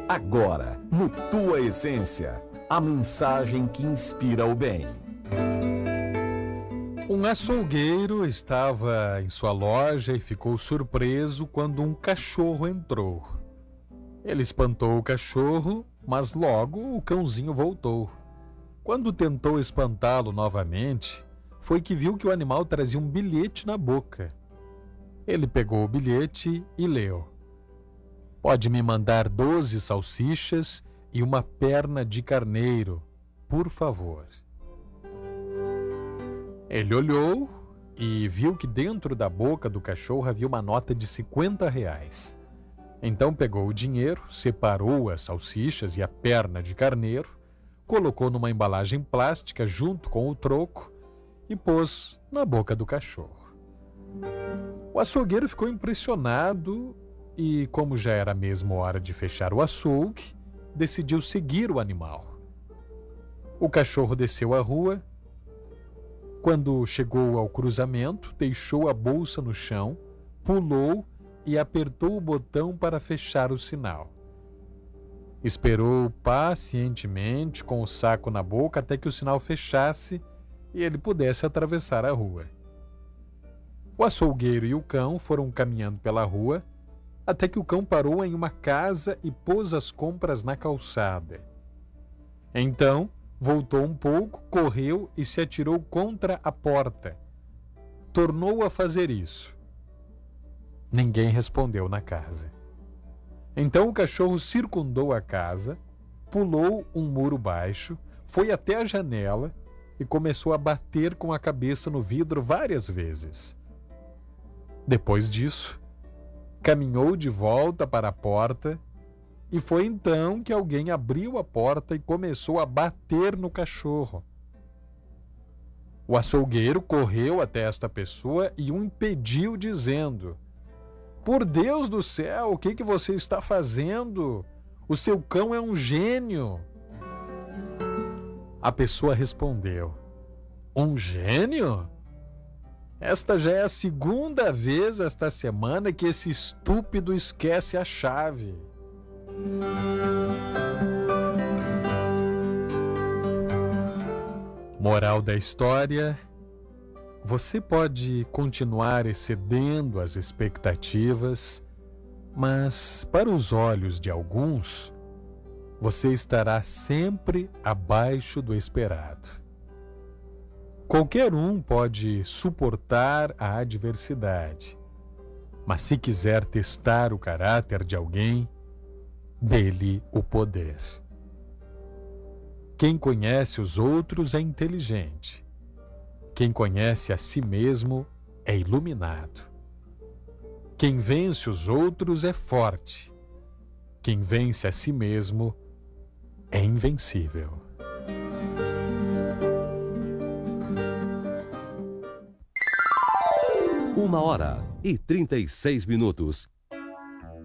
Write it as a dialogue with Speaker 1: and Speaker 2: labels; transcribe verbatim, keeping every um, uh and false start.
Speaker 1: Agora, no Tua Essência, a mensagem que inspira o bem.
Speaker 2: Um açougueiro estava em sua loja e ficou surpreso quando um cachorro entrou. Ele espantou o cachorro, mas logo o cãozinho voltou. Quando tentou espantá-lo novamente, foi que viu que o animal trazia um bilhete na boca. Ele pegou o bilhete e leu: "Pode me mandar doze salsichas e uma perna de carneiro, por favor." Ele olhou e viu que dentro da boca do cachorro havia uma nota de cinquenta reais. Então pegou o dinheiro, separou as salsichas e a perna de carneiro, colocou numa embalagem plástica junto com o troco e pôs na boca do cachorro. O açougueiro ficou impressionado e, como já era mesmo hora de fechar o açougue, decidiu seguir o animal. O cachorro desceu a rua. Quando chegou ao cruzamento, deixou a bolsa no chão, pulou e apertou o botão para fechar o sinal. Esperou pacientemente com o saco na boca até que o sinal fechasse e ele pudesse atravessar a rua. O açougueiro e o cão foram caminhando pela rua até que o cão parou em uma casa e pôs as compras na calçada. Então, voltou um pouco, correu e se atirou contra a porta. Tornou a fazer isso. Ninguém respondeu na casa. Então o cachorro circundou a casa, pulou um muro baixo, foi até a janela e começou a bater com a cabeça no vidro várias vezes. Depois disso, caminhou de volta para a porta e foi então que alguém abriu a porta e começou a bater no cachorro. O açougueiro correu até esta pessoa e o impediu, dizendo: "Por Deus do céu, o que, que você está fazendo? O seu cão é um gênio." A pessoa respondeu: "Um gênio? Esta já é a segunda vez esta semana que esse estúpido esquece a chave." Moral da história: você pode continuar excedendo as expectativas, mas para os olhos de alguns, você estará sempre abaixo do esperado. Qualquer um pode suportar a adversidade, mas se quiser testar o caráter de alguém, dê-lhe o poder. Quem conhece os outros é inteligente. Quem conhece a si mesmo é iluminado. Quem vence os outros é forte. Quem vence a si mesmo é invencível.
Speaker 3: Uma hora e trinta e seis minutos.